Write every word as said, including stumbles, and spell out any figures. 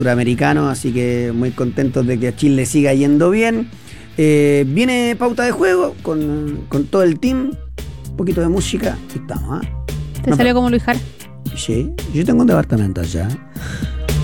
suramericano, así que muy contentos de que a Chile siga yendo bien. Eh, viene pauta de juego con, con todo el team, un poquito de música y estamos, ¿eh? ¿Te no, salió como Luis Jara? Sí, yo tengo un departamento allá.